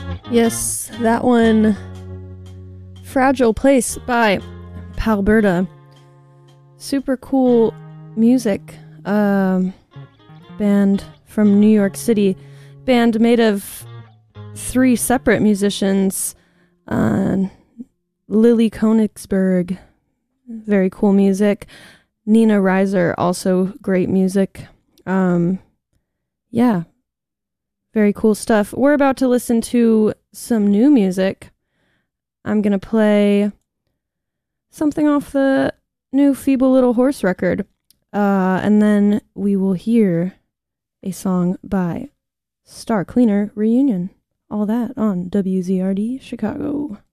Yes, that one, Fragile Place by Palberta. Super cool music. Band from New York City. Band made of 3 separate musicians. Lily Konigsberg, very cool music. Nina Reiser, also great music. Yeah, very cool stuff. We're about to listen to some new music. I'm going to play something off the new Feeble Little Horse record. And then we will hear a song by Star Cleaner Reunion. All that on WZRD Chicago.